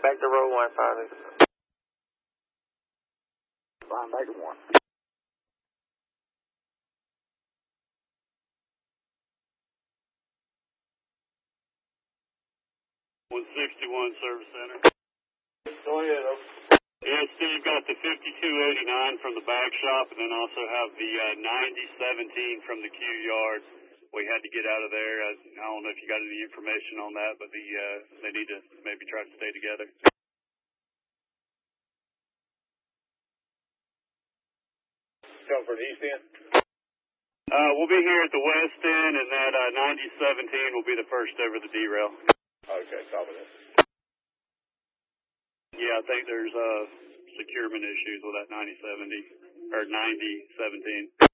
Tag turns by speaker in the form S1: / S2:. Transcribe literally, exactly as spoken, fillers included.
S1: back to row one, five.
S2: Fine, back to one.
S3: one sixty-one Service Center.
S2: Go ahead, over.
S3: Yeah, Steve got the fifty-two eighty-nine from the bag shop, and then also have the uh, ninety seventeen from the Q yard. We had to get out of there. I, I don't know if you got any information on that, but the uh, they need to maybe try to stay together.
S2: Come for the east end?
S3: Uh, we'll be here at the west end, and that uh, ninety seventeen will be the first over the derail.
S2: Okay, copy that.
S3: Yeah, I think there's uh, securement issues with that ninety seventy, or ninety seventeen.